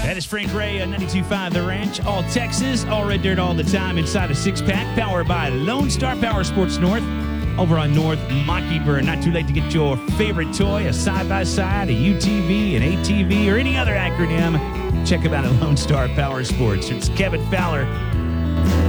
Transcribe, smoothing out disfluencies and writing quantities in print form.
That is Frank Ray on 92.5 The Ranch. All Texas, all red dirt all the time inside a six-pack. Powered by Lone Star Power Sports North. Over on North Mockingbird. Not too late to get your favorite toy, a side-by-side, a UTV, an ATV, or any other acronym. Check them out at Lone Star Power Sports. It's Kevin Fowler.